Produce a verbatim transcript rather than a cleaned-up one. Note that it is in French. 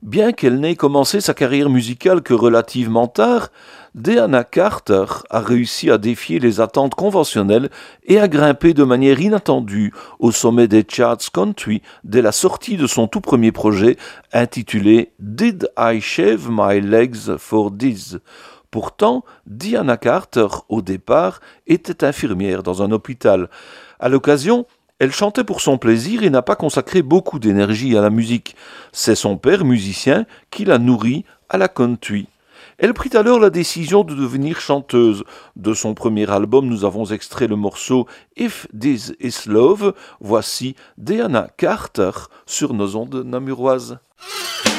Bien qu'elle n'ait commencé sa carrière musicale que relativement tard, Deana Carter a réussi à défier les attentes conventionnelles et à grimper de manière inattendue au sommet des charts country dès la sortie de son tout premier projet intitulé Did I Shave My Legs for This? Pourtant, Diana Carter, au départ, était infirmière dans un hôpital. À l'occasion, elle chantait pour son plaisir et n'a pas consacré beaucoup d'énergie à la musique. C'est son père musicien qui l'a nourrie à la country. Elle prit alors la décision de devenir chanteuse. De son premier album, nous avons extrait le morceau If This Is Love. Voici Deana Carter sur nos ondes namuroises.